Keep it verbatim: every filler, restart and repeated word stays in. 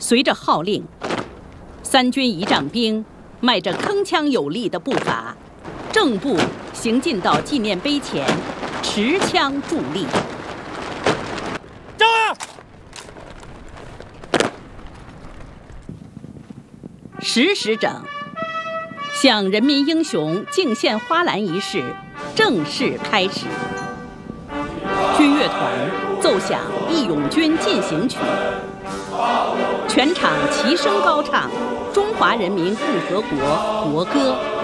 随着号令，三军仪仗兵迈着铿锵有力的步伐，正步行进到纪念碑前，持枪伫立。 站啊！ 十时整，向人民英雄敬献花篮仪式正式开始。军乐团奏响《义勇军进行曲》，全场齐声高唱中华人民共和国国歌。